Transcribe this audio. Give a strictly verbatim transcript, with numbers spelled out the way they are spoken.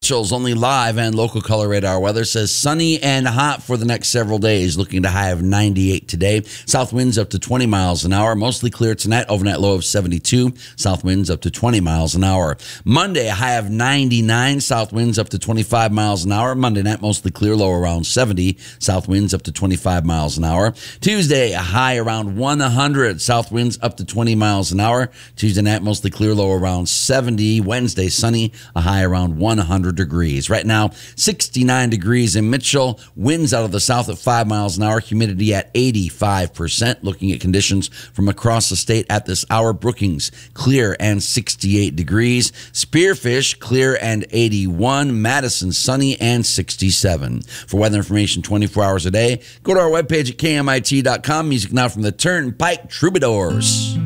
Mitchell's only live and local color radar weather says sunny and hot for the next several days. Looking at a high of ninety-eight today. South winds up to twenty miles an hour. Mostly clear tonight. Overnight low of seventy-two. South winds up to twenty miles an hour. Monday, a high of ninety-nine. South winds up to twenty-five miles an hour. Monday night, mostly clear, low around seventy. South winds up to twenty-five miles an hour. Tuesday, a high around one hundred. South winds up to twenty miles an hour. Tuesday night, mostly clear, low around seventy. Wednesday, sunny, a high around one hundred degrees. Right now, sixty-nine degrees in Mitchell. Winds out of the south at five miles an hour. Humidity at eighty-five percent. Looking at conditions from across the state at this hour. Brookings, clear and sixty-eight degrees. Spearfish, clear and eighty-one. Madison, sunny and sixty-seven. For weather information twenty-four hours a day, go to our webpage at K M I T dot com. Music now from the Turnpike Troubadours.